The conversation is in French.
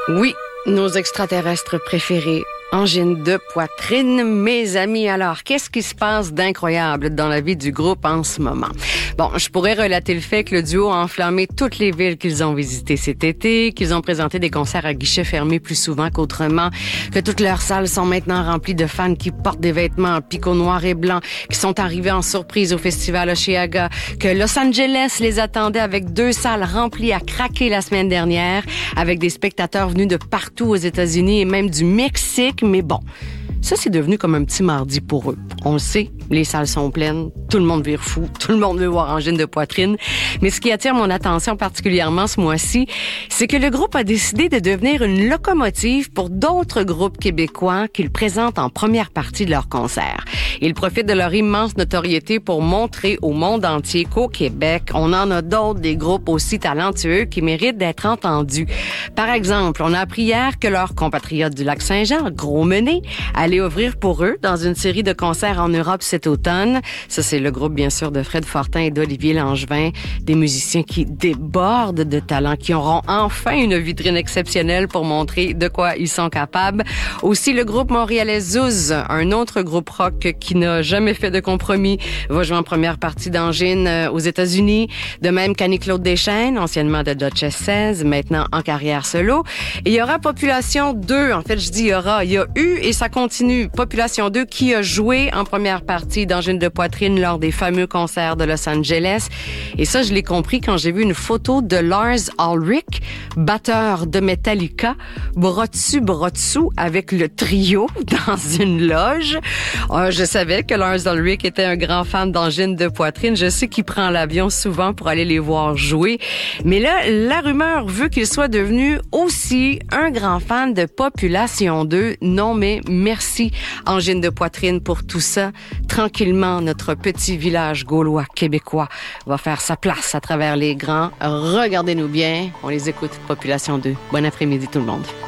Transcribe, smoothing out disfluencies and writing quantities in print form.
Oui, nos extraterrestres préférés. Angine de poitrine, mes amis. Alors, qu'est-ce qui se passe d'incroyable dans la vie du groupe en ce moment? Bon, je pourrais relater le fait que le duo a enflammé toutes les villes qu'ils ont visitées cet été, qu'ils ont présenté des concerts à guichets fermés plus souvent qu'autrement, que toutes leurs salles sont maintenant remplies de fans qui portent des vêtements en picot noir et blanc, qui sont arrivés en surprise au festival Osheaga, que Los Angeles les attendait avec 2 salles remplies à craquer la semaine dernière, avec des spectateurs venus de partout aux États-Unis et même du Mexique. Mais bon, ça, c'est devenu comme un petit mardi pour eux. On le sait, les salles sont pleines, tout le monde vire fou, tout le monde veut voir Angine de poitrine. Mais ce qui attire mon attention particulièrement ce mois-ci, c'est que le groupe a décidé de devenir une locomotive pour d'autres groupes québécois qu'ils présentent en première partie de leur concert. Ils profitent de leur immense notoriété pour montrer au monde entier qu'au Québec, on en a d'autres, des groupes aussi talentueux qui méritent d'être entendus. Par exemple, on a appris hier que leurs compatriotes du Lac-Saint-Jean, Gros Mené, allaient ouvrir pour eux dans une série de concerts en Europe cet automne. Ça, c'est le groupe, bien sûr, de Fred Fortin et d'Olivier Langevin, des musiciens qui débordent de talent, qui auront enfin une vitrine exceptionnelle pour montrer de quoi ils sont capables. Aussi, le groupe montréalais Zouz, un autre groupe rock qui n'a jamais fait de compromis, va jouer en première partie d'Angine aux États-Unis. De même qu'Annie-Claude Deschênes, anciennement de Duchess 16, maintenant en carrière solo. Et il y aura Population 2. En fait, je dis il y aura. Il y a eu et ça continue. Population 2 qui a joué en première partie d'Angine de poitrine lors des fameux concerts de Los Angeles. Et ça, je l'ai compris quand j'ai vu une photo de Lars Ulrich, batteur de Metallica, bras dessus, bras dessous, avec le trio dans une loge. Je savais que Lars Ulrich était un grand fan d'Angine de poitrine. Je sais qu'il prend l'avion souvent pour aller les voir jouer. Mais là, la rumeur veut qu'il soit devenu aussi un grand fan de Population 2. Non, mais merci Angine de poitrine pour tout ça. Tranquillement, notre petit village gaulois québécois va faire sa place à travers les grands. Regardez-nous bien. On les écoute. Population 2. Bon après-midi tout le monde.